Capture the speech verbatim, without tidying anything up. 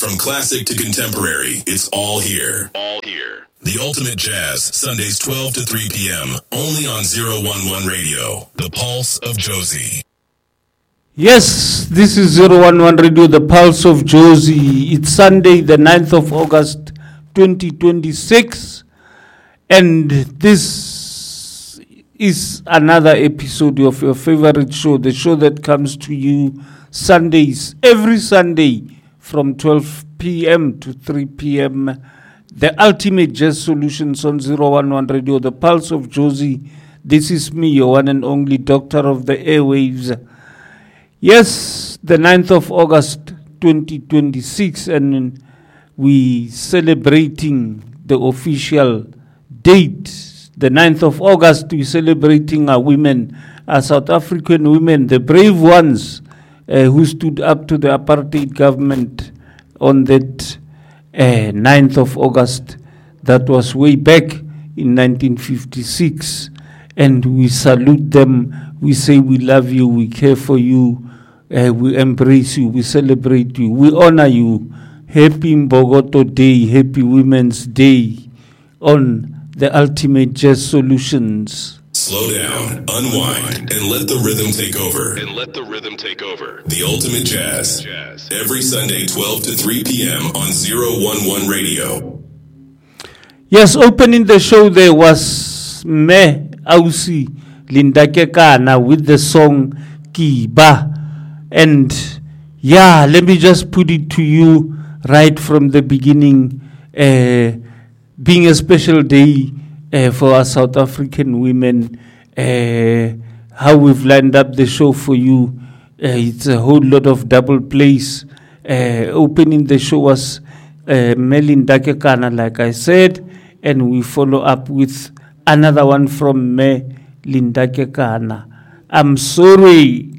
From classic to contemporary, it's all here. All here. The Ultimate Jazz, Sundays twelve to three p.m. Only on zero one one Radio, the Pulse of Jozi. Yes, this is zero one one Radio, the Pulse of Jozi. It's Sunday, the ninth of August, twenty twenty-six. And this is another episode of your favorite show, the show that comes to you Sundays, every Sunday from twelve p.m. to three p.m. The Ultimate Jazz Solutions on zero one one Radio, the Pulse of Jozi. This is me, your one and only doctor of the airwaves. Yes, the ninth of August, twenty twenty-six, and we celebrating the official date. The ninth of August, we celebrating our women, our South African women, the brave ones uh, who stood up to the apartheid government on that uh, ninth of August. That was way back in nineteen fifty-six. And we salute them. We say we love you, we care for you. Uh, we embrace you, we celebrate you, we honor you. Happy Mbogoto Day, happy Women's Day on the Ultimate Jazz Solutions. Slow down, unwind, and let the rhythm take over. And let the rhythm take over. The Ultimate Jazz, Jazz. Every Sunday, twelve to three p.m. on zero one one Radio. Yes, opening the show there was Me Ausi Lindakekana with the song Kiba. And yeah, let me just put it to you right from the beginning, uh, being a special day uh, for our South African women, uh, how we've lined up the show for you. Uh, it's a whole lot of double plays. Uh, opening the show was uh, Melinda Kekana, like I said, and we follow up with another one from Me Linda Kekana. I'm sorry.